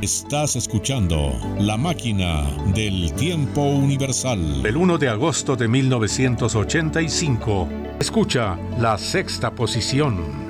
Estás escuchando La Máquina del Tiempo Universal. El 1 de agosto de 1985. Escucha la sexta posición.